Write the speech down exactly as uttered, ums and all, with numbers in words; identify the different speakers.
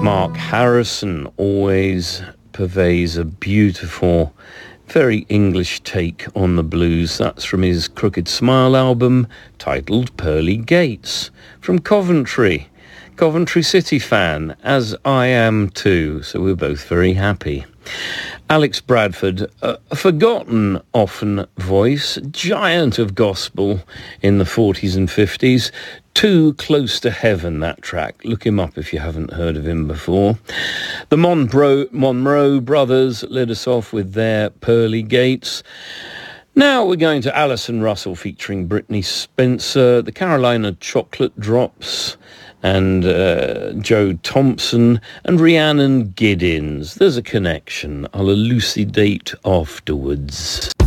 Speaker 1: Mark Harrison always purveys a beautiful, very English take on the blues. That's from his Crooked Smile album titled Pearly Gates. From Coventry. Coventry City fan, as I am too, so we're both very happy. Alex Bradford, a forgotten often voice, giant of gospel in the forties and fifties. Too Close to Heaven, that track. Look him up if you haven't heard of him before. The Monbro- Monroe brothers led us off with their Pearly Gates. Now we're going to Alison Russell featuring Brittany Spencer, the Carolina Chocolate Drops, and uh, Joe Thompson and Rhiannon Giddens. There's a connection. I'll elucidate afterwards.